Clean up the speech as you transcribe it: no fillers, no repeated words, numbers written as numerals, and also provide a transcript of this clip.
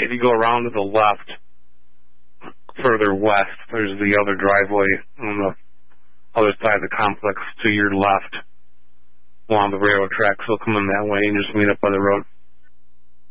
if you go around to the left, further west, there's the other driveway on the other side of the complex to your left along the railroad tracks. So come in that way and just meet up by the road.